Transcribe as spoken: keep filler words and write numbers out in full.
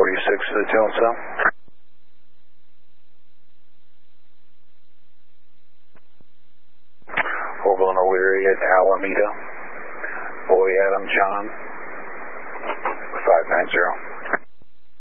forty-six to the tail cell. Orville and O'Leary at Alameda. Boy Adam John. five nine zero.